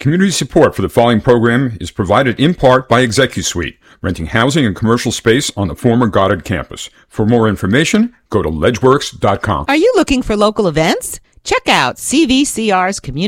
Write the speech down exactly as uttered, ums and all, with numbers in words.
Community support for the following program is provided in part by ExecuSuite, renting housing and commercial space on the former Goddard campus. For more information, go to ledgeworks dot com. Are you looking for local events? Check out C V C R's Community